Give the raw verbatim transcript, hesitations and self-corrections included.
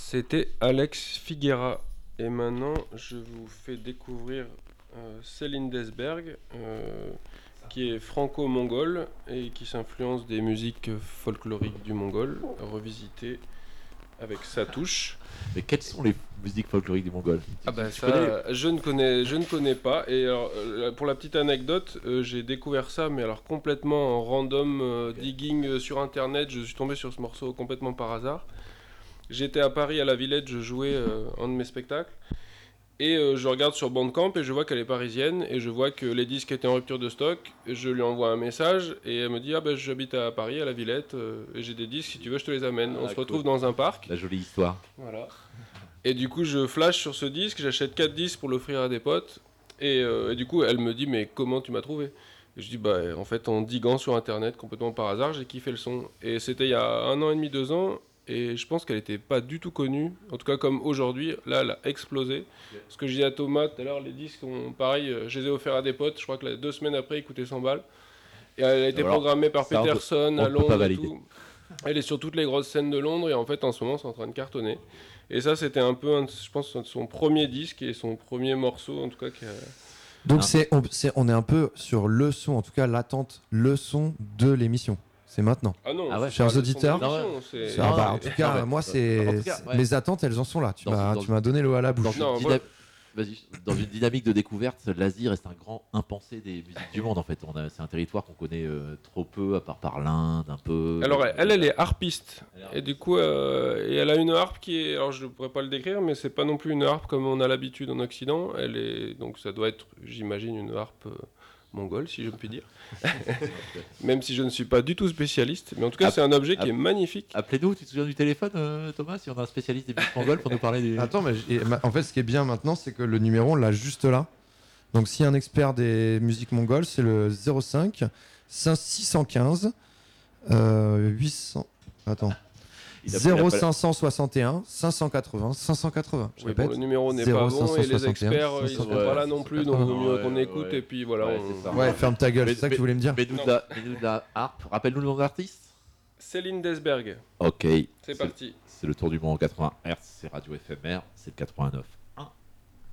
C'était Alex Figuera. Et maintenant, je vous fais découvrir euh, Céline Desberg, euh, qui est franco-mongole et qui s'influence des musiques folkloriques du Mongol, revisitées avec sa touche. Mais quelles sont les musiques folkloriques du Mongol? Ah bah ça, je ne connais, je ne connais pas. Et alors, euh, pour la petite anecdote, euh, j'ai découvert ça, mais alors complètement en random euh, okay. digging euh, sur internet. Je suis tombé sur ce morceau complètement par hasard. J'étais à Paris à la Villette, je jouais euh, un de mes spectacles. Et euh, je regarde sur Bandcamp et je vois qu'elle est parisienne. Et je vois que les disques étaient en rupture de stock. Je lui envoie un message et elle me dit « Ah ben j'habite à Paris, à la Villette, euh, et j'ai des disques, si tu veux je te les amène. » Ah, On se cool. retrouve dans un parc. La jolie histoire. Voilà. Et du coup je flash sur ce disque, j'achète quatre disques pour l'offrir à des potes. Et, euh, et du coup elle me dit « Mais comment tu m'as trouvé ?» Et je dis « Bah en fait en diguant sur internet, complètement par hasard, j'ai kiffé le son. » Et c'était il y a un an et demi, deux ans. Et je pense qu'elle n'était pas du tout connue, en tout cas comme aujourd'hui, là elle a explosé. Yeah. Ce que je disais à Thomas tout à l'heure, les disques, ont, pareil, je les ai offerts à des potes, je crois que là, deux semaines après ils coûtaient cent balles. Et elle a été Alors, programmée par Peterson à Londres et tout. Elle est sur toutes les grosses scènes de Londres et en fait en ce moment c'est en train de cartonner. Et ça c'était un peu, un, je pense, son premier disque et son premier morceau en tout cas. Qui a... Donc c'est on, c'est, on est un peu sur le son, en tout cas l'attente, le son de l'émission. C'est maintenant. Ah non, ah ouais, chers auditeurs. Non, c'est... C'est... Ah bah, en tout cas, moi, c'est cas, ouais. mes attentes, elles en sont là. Tu dans, m'as, dans, tu m'as donné l'eau à la bouche. Dans, non, dyna... Vas-y. Dans une dynamique de découverte, l'Asie reste un grand impensé des musiques du monde. En fait, on a, c'est un territoire qu'on connaît euh, trop peu, à part par l'Inde, un peu. Alors, elle, elle, elle est harpiste, elle et du coup, euh, et elle a une harpe qui est. Alors, je ne pourrais pas le décrire, mais c'est pas non plus une harpe comme on a l'habitude en Occident. Elle est donc, ça doit être, j'imagine, une harpe. Euh, mongol, si je puis dire. Même si je ne suis pas du tout spécialiste. Mais en tout cas, App- c'est un objet qui App- est magnifique. Appelez-nous, tu te souviens du téléphone, euh, Thomas, si on a un spécialiste des musiques mongoles pour nous parler des... Attends, mais et, en fait, ce qui est bien maintenant, c'est que le numéro, on l'a juste là. Donc, s'il y a un expert des musiques mongoles, c'est le zéro cinq six cent quinze euh, huit cents... Attends. zéro cinq cent soixante et un cinq cent quatre-vingts cinq cent quatre-vingts. Je oui, répète. Bon, le numéro n'est pas bon et les experts ils sont pas là non plus, donc il vaut mieux qu'on écoute ouais. et puis voilà. Ouais, on... ouais ferme ta gueule, mais, c'est ça mais, que tu voulais me dire. Mais nous de la, mais nous de la harpe, rappelle-nous le nom de l'artiste. Céline Desberg. Ok. C'est, c'est parti. C'est le tour du monde en quatre-vingts hertz, c'est Radio Éphémère, c'est le quatre-vingt-neuf.